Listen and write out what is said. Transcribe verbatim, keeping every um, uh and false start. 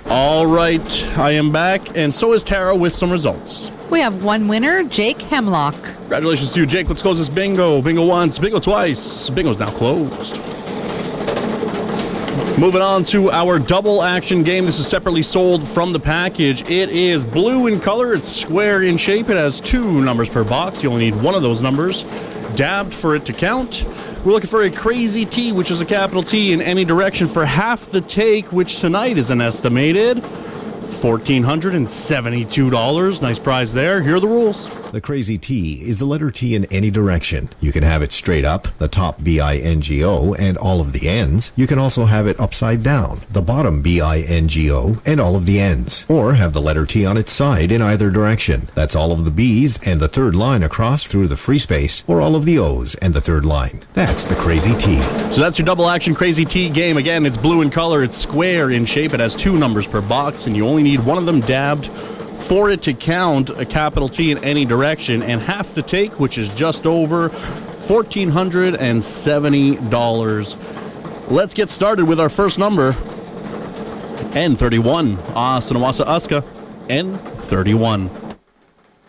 All right, I am back, and so is Tara with some results. We have one winner, Jake Hemlock. Congratulations to you, Jake. Let's close this bingo. Bingo once, bingo twice. Bingo's now closed. Moving on to our double action game. This is separately sold from the package. It is blue in color. It's square in shape. It has two numbers per box. You only need one of those numbers dabbed for it to count. We're looking for a crazy T, which is a capital T in any direction, for half the take, which tonight is an estimated one thousand four hundred seventy-two dollars. Nice prize there. Here are the rules. The crazy T is the letter T in any direction. You can have it straight up, the top B I N G O, and all of the ends. You can also have it upside down, the bottom B I N G O, and all of the ends. Or have the letter T on its side in either direction. That's all of the B's and the third line across through the free space, or all of the O's and the third line. That's the crazy T. So that's your double action crazy T game. Again, it's blue in color, it's square in shape, it has two numbers per box, and you only need one of them dabbed for it to count, a capital T in any direction, and half the take, which is just over one thousand four hundred seventy dollars. Let's get started with our first number, N thirty-one. Ah, Sinawasa Uska, N thirty-one.